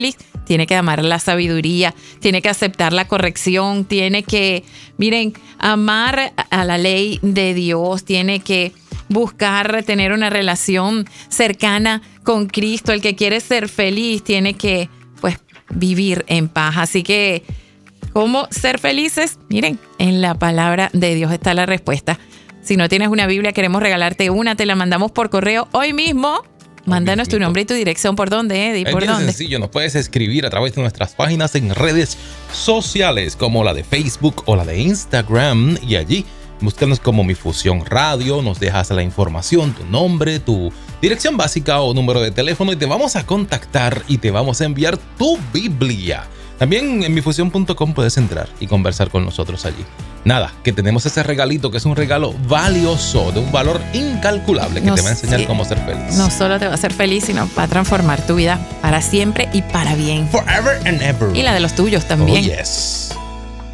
feliz, tiene que amar la sabiduría, tiene que aceptar la corrección, tiene que, miren, amar a la ley de Dios, tiene que buscar tener una relación cercana con Cristo. El que quiere ser feliz tiene que, pues, vivir en paz. Así que, ¿cómo ser felices? Miren, en la palabra de Dios está la respuesta. Si no tienes una Biblia, queremos regalarte una, te la mandamos por correo hoy mismo. Mándanos tu nombre y tu dirección. ¿Por dónde, Eddie? ¿Por dónde? Es sencillo, nos puedes escribir a través de nuestras páginas en redes sociales, como la de Facebook o la de Instagram, y allí búscanos como Mi Fusión Radio, nos dejas la información, tu nombre, tu dirección básica o número de teléfono y te vamos a contactar y te vamos a enviar tu Biblia. También en mifusión.com puedes entrar y conversar con nosotros allí. Nada, que tenemos ese regalito que es un regalo valioso, de un valor incalculable, que te va a enseñar cómo ser feliz. No solo te va a hacer feliz, sino va a transformar tu vida para siempre y para bien. Forever and ever. Y la de los tuyos también. Oh, yes.